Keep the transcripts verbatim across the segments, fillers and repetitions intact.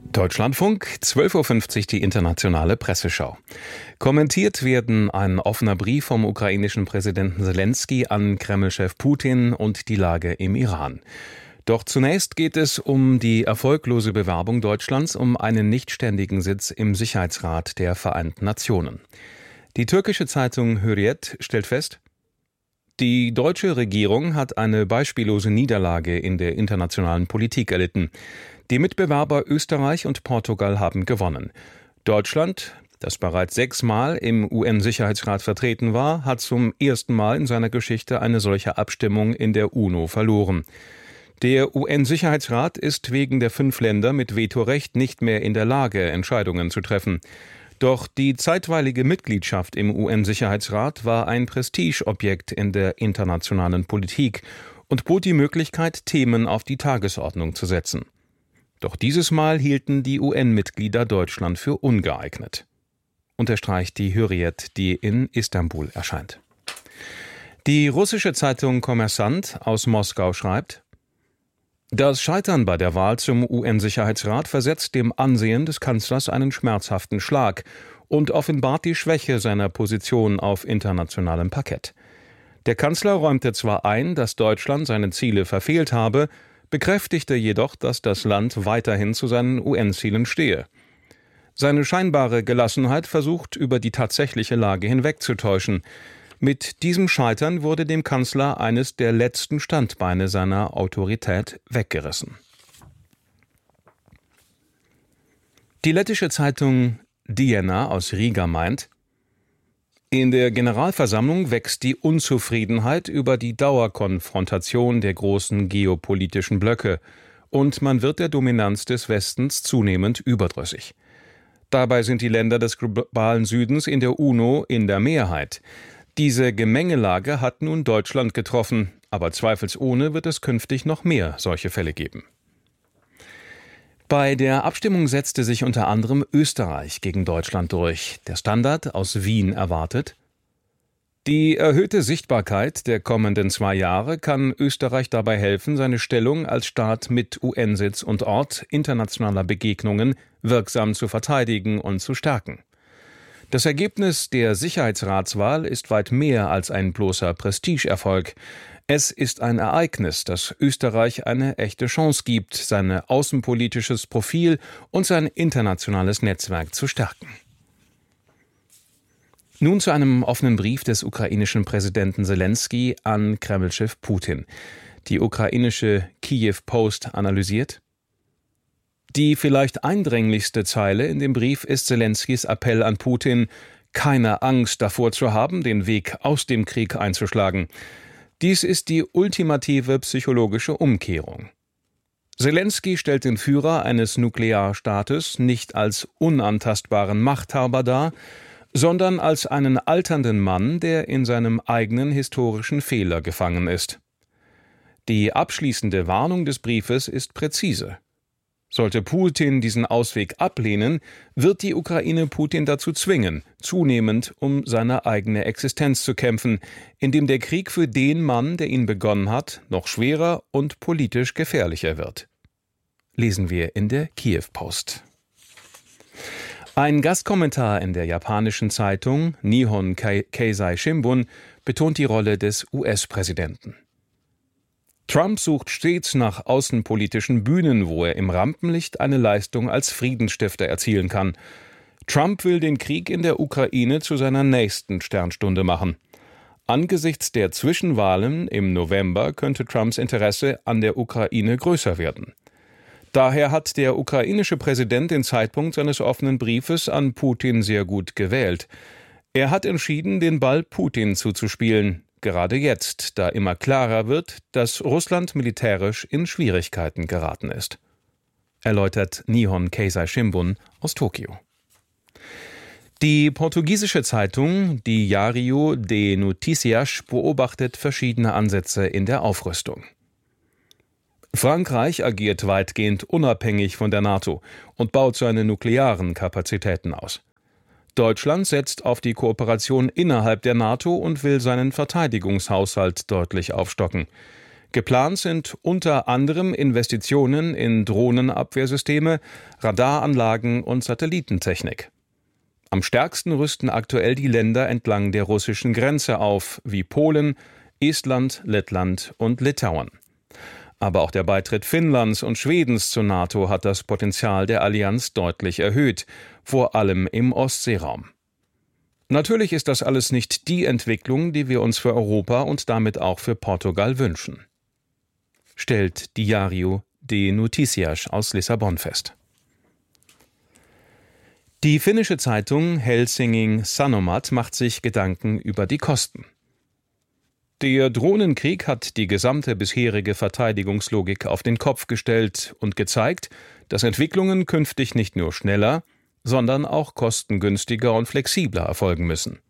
Deutschlandfunk, zwölf Uhr fünfzig, die internationale Presseschau. Kommentiert werden ein offener Brief vom ukrainischen Präsidenten Selenskyj an Kreml-Chef Putin und die Lage im Iran. Doch zunächst geht es um die erfolglose Bewerbung Deutschlands um einen nichtständigen Sitz im Sicherheitsrat der Vereinten Nationen. Die türkische Zeitung Hürriyet stellt fest, die deutsche Regierung hat eine beispiellose Niederlage in der internationalen Politik erlitten. Die Mitbewerber Österreich und Portugal haben gewonnen. Deutschland, das bereits sechsmal im U N-Sicherheitsrat vertreten war, hat zum ersten Mal in seiner Geschichte eine solche Abstimmung in der UNO verloren. Der U N-Sicherheitsrat ist wegen der fünf Länder mit Vetorecht nicht mehr in der Lage, Entscheidungen zu treffen. Doch die zeitweilige Mitgliedschaft im U N-Sicherheitsrat war ein Prestigeobjekt in der internationalen Politik und bot die Möglichkeit, Themen auf die Tagesordnung zu setzen. Doch dieses Mal hielten die U N-Mitglieder Deutschland für ungeeignet, unterstreicht die Hürriyet, die in Istanbul erscheint. Die russische Zeitung Kommersant aus Moskau schreibt: Das Scheitern bei der Wahl zum U N-Sicherheitsrat versetzt dem Ansehen des Kanzlers einen schmerzhaften Schlag und offenbart die Schwäche seiner Position auf internationalem Parkett. Der Kanzler räumte zwar ein, dass Deutschland seine Ziele verfehlt habe, bekräftigte jedoch, dass das Land weiterhin zu seinen U N-Zielen stehe. Seine scheinbare Gelassenheit versucht, über die tatsächliche Lage hinwegzutäuschen. Mit diesem Scheitern wurde dem Kanzler eines der letzten Standbeine seiner Autorität weggerissen. Die lettische Zeitung Diena aus Riga meint: In der Generalversammlung wächst die Unzufriedenheit über die Dauerkonfrontation der großen geopolitischen Blöcke und man wird der Dominanz des Westens zunehmend überdrüssig. Dabei sind die Länder des globalen Südens in der UNO in der Mehrheit. Diese Gemengelage hat nun Deutschland getroffen, aber zweifelsohne wird es künftig noch mehr solche Fälle geben. Bei der Abstimmung setzte sich unter anderem Österreich gegen Deutschland durch. Der Standard aus Wien erwartet: Die erhöhte Sichtbarkeit der kommenden zwei Jahre kann Österreich dabei helfen, seine Stellung als Staat mit U N-Sitz und Ort internationaler Begegnungen wirksam zu verteidigen und zu stärken. Das Ergebnis der Sicherheitsratswahl ist weit mehr als ein bloßer Prestigeerfolg. Es ist ein Ereignis, das Österreich eine echte Chance gibt, sein außenpolitisches Profil und sein internationales Netzwerk zu stärken. Nun zu einem offenen Brief des ukrainischen Präsidenten Selenskyj an Kreml-Chef Putin. Die ukrainische Kiew Post analysiert: Die vielleicht eindringlichste Zeile in dem Brief ist Selenskys Appell an Putin, keine Angst davor zu haben, den Weg aus dem Krieg einzuschlagen. Dies ist die ultimative psychologische Umkehrung. Selenskyj stellt den Führer eines Nuklearstaates nicht als unantastbaren Machthaber dar, sondern als einen alternden Mann, der in seinem eigenen historischen Fehler gefangen ist. Die abschließende Warnung des Briefes ist präzise. Sollte Putin diesen Ausweg ablehnen, wird die Ukraine Putin dazu zwingen, zunehmend um seine eigene Existenz zu kämpfen, indem der Krieg für den Mann, der ihn begonnen hat, noch schwerer und politisch gefährlicher wird. Lesen wir in der Kiew Post. Ein Gastkommentar in der japanischen Zeitung Nihon Keizai Shimbun betont die Rolle des U S-Präsidenten. Trump sucht stets nach außenpolitischen Bühnen, wo er im Rampenlicht eine Leistung als Friedensstifter erzielen kann. Trump will den Krieg in der Ukraine zu seiner nächsten Sternstunde machen. Angesichts der Zwischenwahlen im November könnte Trumps Interesse an der Ukraine größer werden. Daher hat der ukrainische Präsident den Zeitpunkt seines offenen Briefes an Putin sehr gut gewählt. Er hat entschieden, den Ball Putin zuzuspielen. Gerade jetzt, da immer klarer wird, dass Russland militärisch in Schwierigkeiten geraten ist, erläutert Nihon Keizai Shimbun aus Tokio. Die portugiesische Zeitung Diário de Noticias beobachtet verschiedene Ansätze in der Aufrüstung. Frankreich agiert weitgehend unabhängig von der NATO und baut seine nuklearen Kapazitäten aus. Deutschland setzt auf die Kooperation innerhalb der NATO und will seinen Verteidigungshaushalt deutlich aufstocken. Geplant sind unter anderem Investitionen in Drohnenabwehrsysteme, Radaranlagen und Satellitentechnik. Am stärksten rüsten aktuell die Länder entlang der russischen Grenze auf, wie Polen, Estland, Lettland und Litauen. Aber auch der Beitritt Finnlands und Schwedens zur NATO hat das Potenzial der Allianz deutlich erhöht, vor allem im Ostseeraum. Natürlich ist das alles nicht die Entwicklung, die wir uns für Europa und damit auch für Portugal wünschen, stellt Diário de Notícias aus Lissabon fest. Die finnische Zeitung Helsingin Sanomat macht sich Gedanken über die Kosten. Der Drohnenkrieg hat die gesamte bisherige Verteidigungslogik auf den Kopf gestellt und gezeigt, dass Entwicklungen künftig nicht nur schneller, sondern auch kostengünstiger und flexibler erfolgen müssen.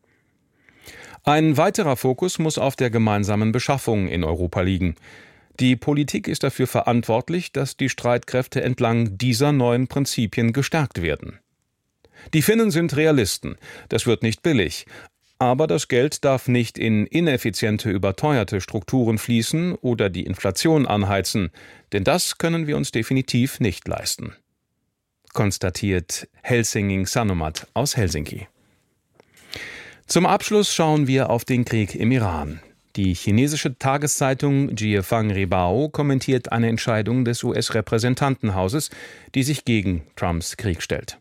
Ein weiterer Fokus muss auf der gemeinsamen Beschaffung in Europa liegen. Die Politik ist dafür verantwortlich, dass die Streitkräfte entlang dieser neuen Prinzipien gestärkt werden. Die Finnen sind Realisten, das wird nicht billig, aber das Geld darf nicht in ineffiziente, überteuerte Strukturen fließen oder die Inflation anheizen, denn das können wir uns definitiv nicht leisten, konstatiert Helsingin Sanomat aus Helsinki. Zum Abschluss schauen wir auf den Krieg im Iran. Die chinesische Tageszeitung Jiefang Ribao kommentiert eine Entscheidung des U S-Repräsentantenhauses, die sich gegen Trumps Krieg stellt.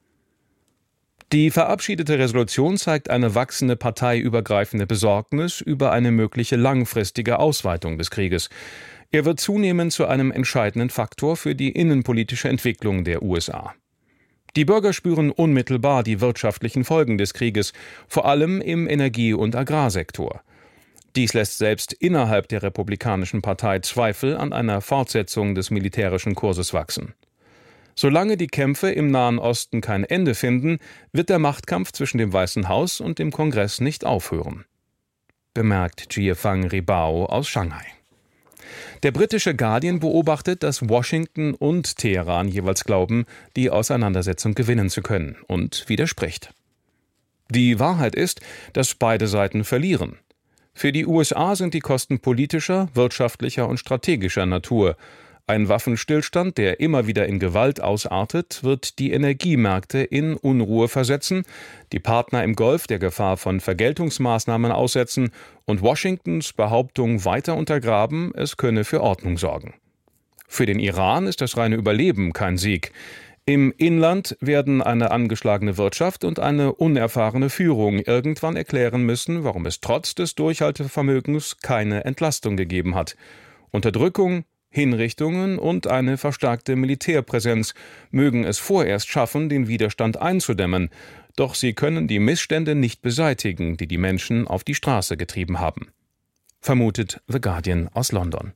Die verabschiedete Resolution zeigt eine wachsende parteiübergreifende Besorgnis über eine mögliche langfristige Ausweitung des Krieges. Er wird zunehmend zu einem entscheidenden Faktor für die innenpolitische Entwicklung der U S A. Die Bürger spüren unmittelbar die wirtschaftlichen Folgen des Krieges, vor allem im Energie- und Agrarsektor. Dies lässt selbst innerhalb der Republikanischen Partei Zweifel an einer Fortsetzung des militärischen Kurses wachsen. Solange die Kämpfe im Nahen Osten kein Ende finden, wird der Machtkampf zwischen dem Weißen Haus und dem Kongress nicht aufhören, bemerkt Jiefang Ribao aus Shanghai. Der britische Guardian beobachtet, dass Washington und Teheran jeweils glauben, die Auseinandersetzung gewinnen zu können, und widerspricht. Die Wahrheit ist, dass beide Seiten verlieren. Für die U S A sind die Kosten politischer, wirtschaftlicher und strategischer Natur. Ein Waffenstillstand, der immer wieder in Gewalt ausartet, wird die Energiemärkte in Unruhe versetzen, die Partner im Golf der Gefahr von Vergeltungsmaßnahmen aussetzen und Washingtons Behauptung weiter untergraben, es könne für Ordnung sorgen. Für den Iran ist das reine Überleben kein Sieg. Im Inland werden eine angeschlagene Wirtschaft und eine unerfahrene Führung irgendwann erklären müssen, warum es trotz des Durchhaltevermögens keine Entlastung gegeben hat. Unterdrückung, Hinrichtungen und eine verstärkte Militärpräsenz mögen es vorerst schaffen, den Widerstand einzudämmen, doch sie können die Missstände nicht beseitigen, die die Menschen auf die Straße getrieben haben, vermutet The Guardian aus London.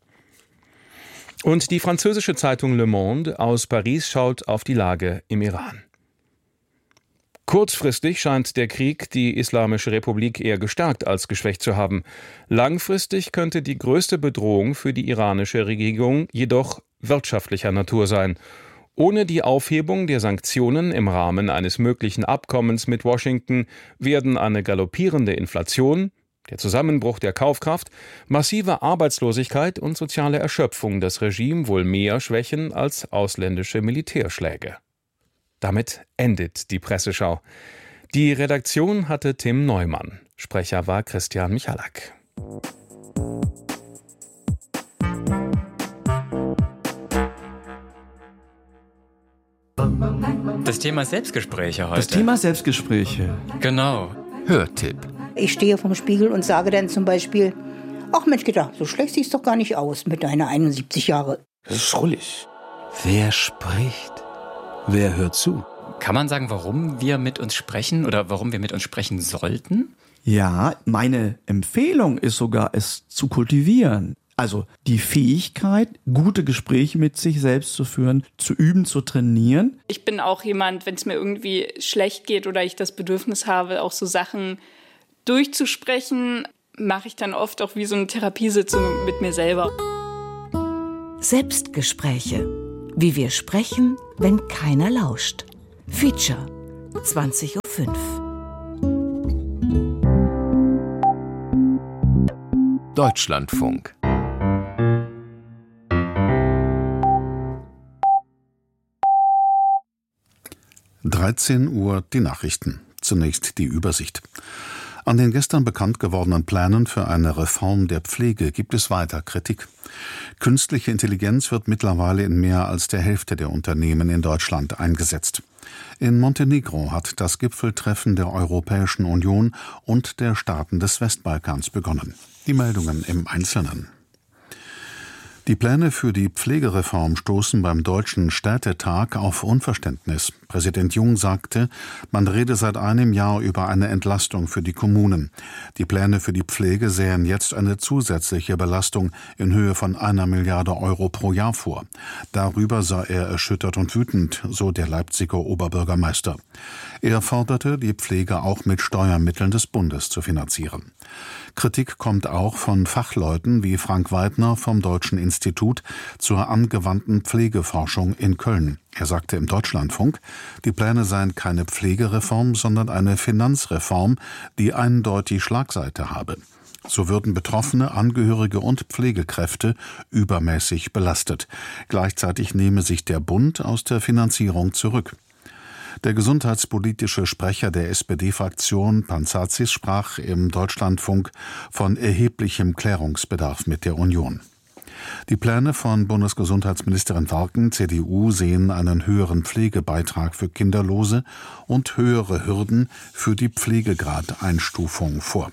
Und die französische Zeitung Le Monde aus Paris schaut auf die Lage im Iran. Kurzfristig scheint der Krieg die Islamische Republik eher gestärkt als geschwächt zu haben. Langfristig könnte die größte Bedrohung für die iranische Regierung jedoch wirtschaftlicher Natur sein. Ohne die Aufhebung der Sanktionen im Rahmen eines möglichen Abkommens mit Washington werden eine galoppierende Inflation, der Zusammenbruch der Kaufkraft, massive Arbeitslosigkeit und soziale Erschöpfung das Regime wohl mehr schwächen als ausländische Militärschläge. Damit endet die Presseschau. Die Redaktion hatte Tim Neumann. Sprecher war Christian Michalak. Das Thema Selbstgespräche heute. Das Thema Selbstgespräche. Genau. Hörtipp. Ich stehe vorm Spiegel und sage dann zum Beispiel, ach Mensch, gedacht, so schlecht siehst doch gar nicht aus mit deiner einundsiebzig Jahre. Das ist schrullig. Wer spricht? Wer hört zu? Kann man sagen, warum wir mit uns sprechen oder warum wir mit uns sprechen sollten? Ja, meine Empfehlung ist sogar, es zu kultivieren. Also die Fähigkeit, gute Gespräche mit sich selbst zu führen, zu üben, zu trainieren. Ich bin auch jemand, wenn es mir irgendwie schlecht geht oder ich das Bedürfnis habe, auch so Sachen durchzusprechen, mache ich dann oft auch wie so eine Therapiesitzung mit mir selber. Selbstgespräche. Wie wir sprechen, wenn keiner lauscht. Feature. zwanzig Uhr fünf. Deutschlandfunk. dreizehn Uhr die Nachrichten. Zunächst die Übersicht. An den gestern bekannt gewordenen Plänen für eine Reform der Pflege gibt es weiter Kritik. Künstliche Intelligenz wird mittlerweile in mehr als der Hälfte der Unternehmen in Deutschland eingesetzt. In Montenegro hat das Gipfeltreffen der Europäischen Union und der Staaten des Westbalkans begonnen. Die Meldungen im Einzelnen. Die Pläne für die Pflegereform stoßen beim Deutschen Städtetag auf Unverständnis. Präsident Jung sagte, man rede seit einem Jahr über eine Entlastung für die Kommunen. Die Pläne für die Pflege sähen jetzt eine zusätzliche Belastung in Höhe von einer Milliarde Euro pro Jahr vor. Darüber sei er erschüttert und wütend, so der Leipziger Oberbürgermeister. Er forderte, die Pflege auch mit Steuermitteln des Bundes zu finanzieren. Kritik kommt auch von Fachleuten wie Frank Weidner vom Deutschen Institut zur angewandten Pflegeforschung in Köln. Er sagte im Deutschlandfunk, die Pläne seien keine Pflegereform, sondern eine Finanzreform, die eindeutig Schlagseite habe. So würden Betroffene, Angehörige und Pflegekräfte übermäßig belastet. Gleichzeitig nehme sich der Bund aus der Finanzierung zurück. Der gesundheitspolitische Sprecher der S P D-Fraktion, Panzazis, sprach im Deutschlandfunk von erheblichem Klärungsbedarf mit der Union. Die Pläne von Bundesgesundheitsministerin Warken, C D U, sehen einen höheren Pflegebeitrag für Kinderlose und höhere Hürden für die Pflegegradeinstufung vor.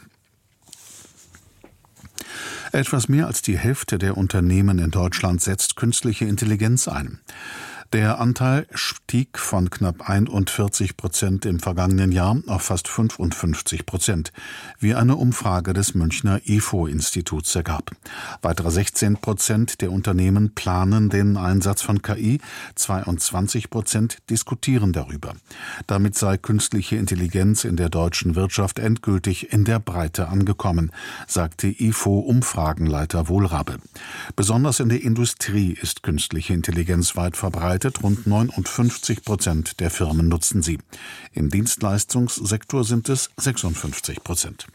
Etwas mehr als die Hälfte der Unternehmen in Deutschland setzt künstliche Intelligenz ein. Der Anteil stieg von knapp einundvierzig Prozent im vergangenen Jahr auf fast fünfundfünfzig Prozent, wie eine Umfrage des Münchner I F O-Instituts ergab. Weitere sechzehn Prozent der Unternehmen planen den Einsatz von K I, zweiundzwanzig Prozent diskutieren darüber. Damit sei künstliche Intelligenz in der deutschen Wirtschaft endgültig in der Breite angekommen, sagte I F O-Umfragenleiter Wohlrabe. Besonders in der Industrie ist künstliche Intelligenz weit verbreitet. Rund neunundfünfzig Prozent der Firmen nutzen sie. Im Dienstleistungssektor sind es sechsundfünfzig Prozent.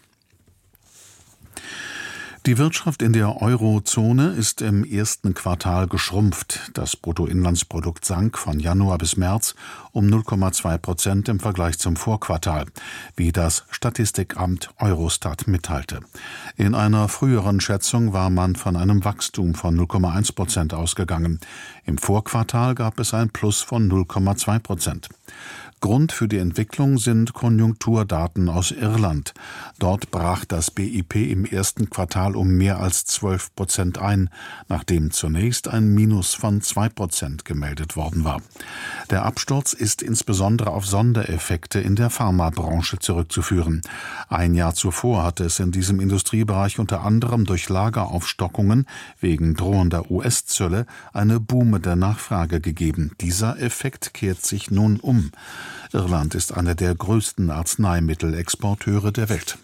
Die Wirtschaft in der Eurozone ist im ersten Quartal geschrumpft. Das Bruttoinlandsprodukt sank von Januar bis März um null Komma zwei Prozent im Vergleich zum Vorquartal, wie das Statistikamt Eurostat mitteilte. In einer früheren Schätzung war man von einem Wachstum von null Komma eins Prozent ausgegangen. Im Vorquartal gab es ein Plus von null Komma zwei Prozent. Grund für die Entwicklung sind Konjunkturdaten aus Irland. Dort brach das B I P im ersten Quartal um mehr als zwölf Prozent ein, nachdem zunächst ein Minus von zwei Prozent gemeldet worden war. Der Absturz ist insbesondere auf Sondereffekte in der Pharmabranche zurückzuführen. Ein Jahr zuvor hatte es in diesem Industriebereich unter anderem durch Lageraufstockungen wegen drohender U S-Zölle eine boomende Nachfrage gegeben. Dieser Effekt kehrt sich nun um. Irland ist einer der größten Arzneimittelexporteure der Welt.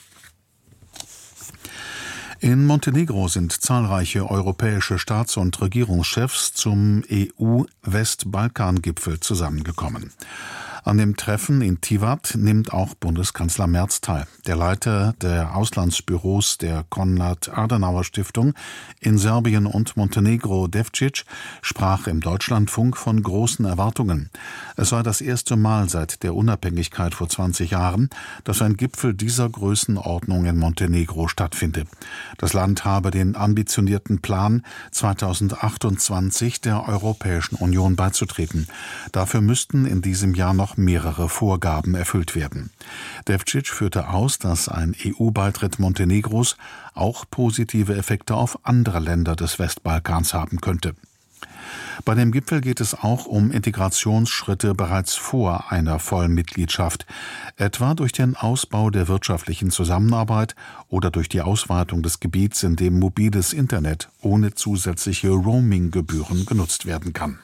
In Montenegro sind zahlreiche europäische Staats- und Regierungschefs zum E U-Westbalkan-Gipfel zusammengekommen. An dem Treffen in Tivat nimmt auch Bundeskanzler Merz teil. Der Leiter der Auslandsbüros der Konrad-Adenauer-Stiftung in Serbien und Montenegro, Devčić, sprach im Deutschlandfunk von großen Erwartungen. Es sei das erste Mal seit der Unabhängigkeit vor zwanzig Jahren, dass ein Gipfel dieser Größenordnung in Montenegro stattfinde. Das Land habe den ambitionierten Plan, zweitausendachtundzwanzig der Europäischen Union beizutreten. Dafür müssten in diesem Jahr noch mehrere Vorgaben erfüllt werden. Devčić führte aus, dass ein E U-Beitritt Montenegros auch positive Effekte auf andere Länder des Westbalkans haben könnte. Bei dem Gipfel geht es auch um Integrationsschritte bereits vor einer Vollmitgliedschaft, etwa durch den Ausbau der wirtschaftlichen Zusammenarbeit oder durch die Ausweitung des Gebiets, in dem mobiles Internet ohne zusätzliche Roaming-Gebühren genutzt werden kann.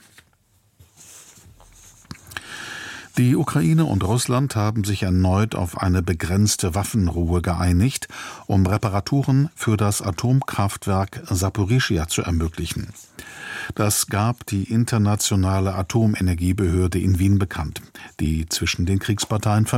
Die Ukraine und Russland haben sich erneut auf eine begrenzte Waffenruhe geeinigt, um Reparaturen für das Atomkraftwerk Saporischschja zu ermöglichen. Das gab die Internationale Atomenergiebehörde in Wien bekannt, die zwischen den Kriegsparteien